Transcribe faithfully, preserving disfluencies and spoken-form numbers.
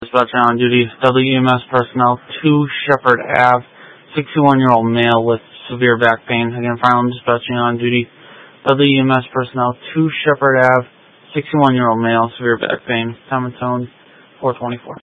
Dispatching on duty, Dudley E M S personnel, two Shepherd Avenue, sixty-one-year-old male with severe back pain. Again, final dispatching on duty, Dudley E M S personnel, two Shepherd Avenue, sixty-one-year-old male, severe back pain. Time and tone, four twenty-four.